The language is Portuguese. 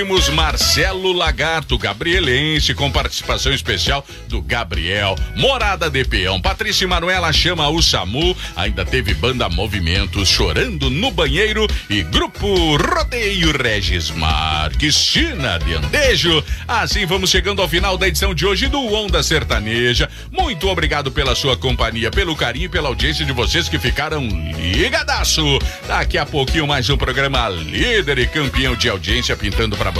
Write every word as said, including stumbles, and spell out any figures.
Temos Marcelo Lagarto, Gabrielense, com participação especial do Gabriel. Morada de Peão, Patrícia e Manuela chama o SAMU. Ainda teve Banda Movimentos, Chorando no Banheiro e Grupo Rodeio Regis Marques, China de Andejo. Assim vamos chegando ao final da edição de hoje do Onda Sertaneja. Muito obrigado pela sua companhia, pelo carinho e pela audiência de vocês que ficaram ligadaço. Daqui a pouquinho mais um programa líder e campeão de audiência pintando para